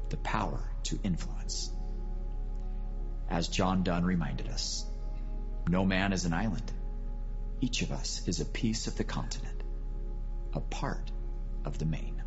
the power to influence. As John Donne reminded us, no man is an island. Each of us is a piece of the continent, a part of the main.